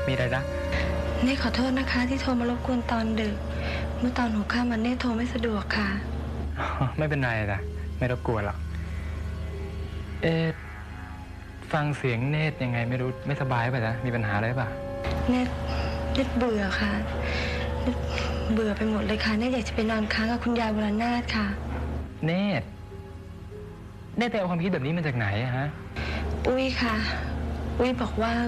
มีอะไรนะเนตขอโทษนะคะที่โทรมารบกวนตอนดึกเมื่อตอนหัวค่ำมันเนตโทรไม่สะดวกค่ะไม่เป็นไรนะไม่รบกวนหรอกฟังเสียงเนตรยังไงไม่รู้ไม่สบายป่ะนะมีปัญหาอะไรป่ะเนตเบื่อค่ะเนตเบื่อไปหมดเลยค่ะเนตอยากจะไปนอนค้างกับคุณยายวรนาถค่ะเนตรไปเอาความคิดแบบนี้มาจากไหนอะฮะอุ้ยค่ะ อุ้ยบอกว่า